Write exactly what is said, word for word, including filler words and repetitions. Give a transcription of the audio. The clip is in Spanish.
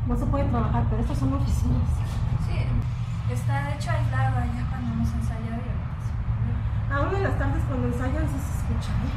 No se puede trabajar, pero estas son oficinas. Sí, está de hecho aislada ya cuando hemos ensayado y ahorita se puede ver. Aún en las tardes cuando ensayan sí se escucha, ¿eh?